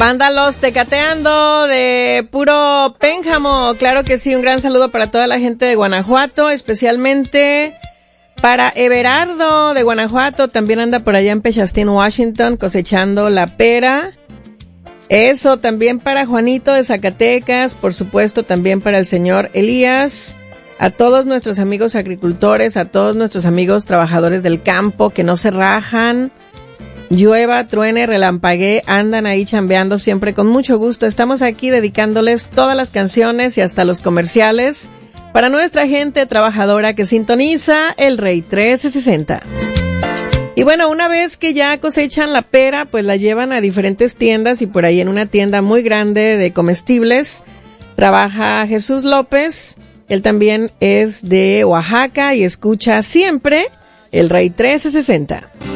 Banda Los Tecateando de puro Pénjamo. Claro que sí, un gran saludo para toda la gente de Guanajuato, especialmente para Everardo de Guanajuato. También anda por allá en Pechastín, Washington, cosechando la pera. Eso, también para Juanito de Zacatecas, por supuesto, también para el señor Elías. A todos nuestros amigos agricultores, a todos nuestros amigos trabajadores del campo que no se rajan. Llueva, truene, relampaguee, andan ahí chambeando siempre con mucho gusto. Estamos aquí dedicándoles todas las canciones y hasta los comerciales para nuestra gente trabajadora que sintoniza el Rey 1360. Y bueno, una vez que ya cosechan la pera, pues la llevan a diferentes tiendas y por ahí en una tienda muy grande de comestibles trabaja Jesús López. Él también es de Oaxaca y escucha siempre el Rey 1360.